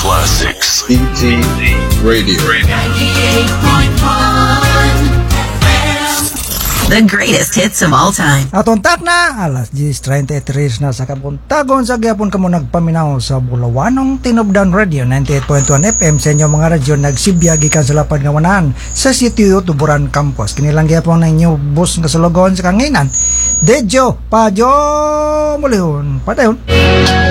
Classics. BT Radio. 98.1 The greatest hits of all time. Atong tak na, alas 10:33 na sa kabuntagon sa gyapon kamo nagpaminaw sa Bulawanong Tinubdan Radio 98.1 FM sa inyo mga radyo nagsibya gikan sa lapad nga wanahan sa sitio Tuburan Campus. Kinilang gyapon na inyo bus nga sulugon sa kanginan. Dejo, Pajo, mulihon, padayon.